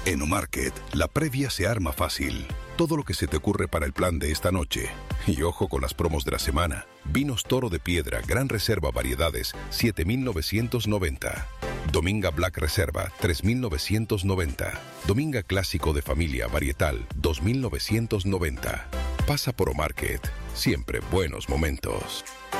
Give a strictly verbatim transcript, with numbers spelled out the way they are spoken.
En Omarket, la previa se arma fácil. Todo lo que se te ocurre para el plan de esta noche. Y ojo con las promos de la semana. Vinos Toro de Piedra, Gran Reserva Variedades, siete mil novecientos noventa. Dominga Black Reserva, tres mil novecientos noventa. Dominga Clásico de Familia Varietal, dos mil novecientos noventa. Pasa por Omarket. Siempre buenos momentos.